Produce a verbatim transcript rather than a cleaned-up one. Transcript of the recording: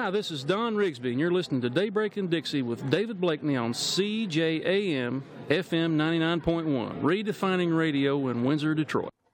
Hi, this is Don Rigsby, and you're listening to Daybreak in Dixie with David Blakeney on C J A M F M ninety-nine point one, redefining radio in Windsor, Detroit.